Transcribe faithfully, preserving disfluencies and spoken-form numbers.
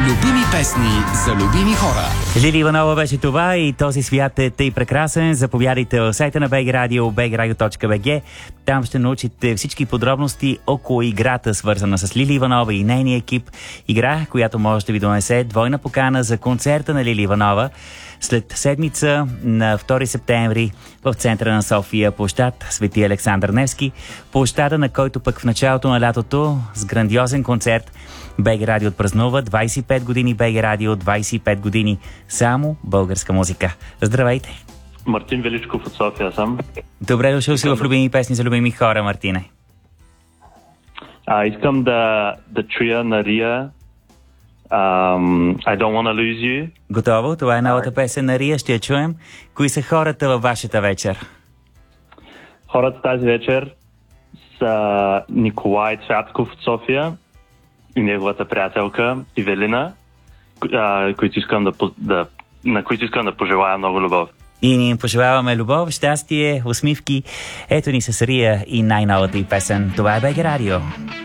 Любими песни за любими хора. Лили Иванова беше това и този свят е тъй прекрасен. Заповядайте в сайта на БГ Радио, би джи радио точка би джи. Там ще научите всички подробности около играта, свързана с Лили Иванова и нейния екип. Игра, която може да ви донесе двойна покана за концерта на Лили Иванова след седмица на втори септември в центъра на София, площад Свети Александър Невски, площада, на който пък в началото на лятото с грандиозен концерт БГ Радио отпразнува двайсет и пет години БГ Радио, двайсет и пет години само българска музика. Здравейте! Мартин Величков от София съм. Добре дошъл си в любими песни за любими хора, Мартине. А, искам да, да чуя на Рия um, I Don't Wanna Lose You. Готово? Това е новата песен на Рия. Ще я чуем. Кои са хората във вашата вечер? Хората тази вечер са Николай Цвятков от София и неговата приятелка Ивелина, а, които искам да, да, на които искам да пожелая много любов. И ни им пожелаваме любов, щастие, усмивки. Ето ни с Рия и най-новата й песен. Това е БГ Радио.